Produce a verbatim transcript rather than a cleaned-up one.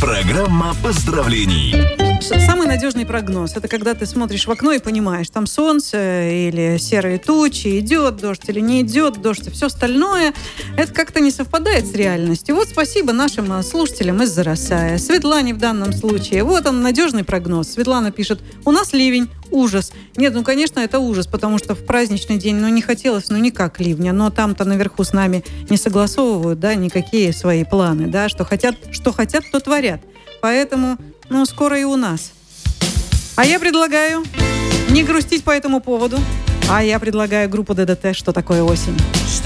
Программа поздравлений. Самый надежный прогноз – это когда ты смотришь в окно и понимаешь, там солнце или серые тучи, идет дождь или не идет дождь, и все остальное, это как-то не совпадает с реальностью. Вот спасибо нашим слушателям из Заросая. Светлане в данном случае. Вот он, надежный прогноз. Светлана пишет: у нас ливень, ужас. Нет, ну, конечно, это ужас, потому что в праздничный день, ну, не хотелось, ну, никак ливня, но там-то наверху с нами не согласовывают, да, никакие свои планы, да, что хотят, что хотят, то творят. Поэтому, ну, скоро и у нас. А я предлагаю не грустить по этому поводу, а я предлагаю группу ДДТ «Что такое осень».